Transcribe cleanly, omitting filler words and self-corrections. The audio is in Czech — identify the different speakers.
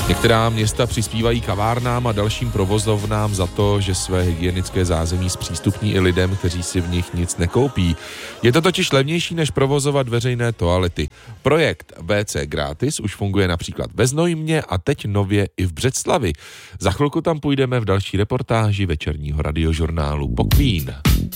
Speaker 1: Některá města přispívají kavárnám a dalším provozovnám za to, že své hygienické zázemí zpřístupní i lidem, kteří si v nich nic nekoupí. Je to totiž levnější, než provozovat veřejné toalety. Projekt WC Gratis už funguje například ve Znojmě a teď nově i v Břeclavi. Za chvilku tam půjdeme v další reportáži večerního radiožurnálu Po Queen.